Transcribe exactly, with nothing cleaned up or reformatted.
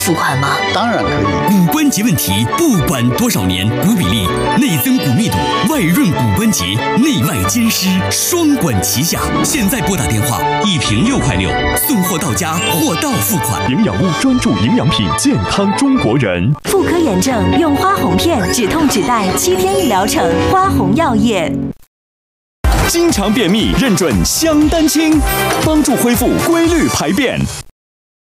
付款吗？ 当然可以。 骨关节问题，不管多少年，骨比例、内增骨密度、外润骨关节，内外兼施，双管齐下。现在拨打电话，一瓶六块六，送货到家，货到付款。 营养屋专注营养品，健康中国人。 妇科炎症用花红片，止痛止带，七天一疗程。花红药业。 经常便秘，认准香丹清，帮助恢复规律排便。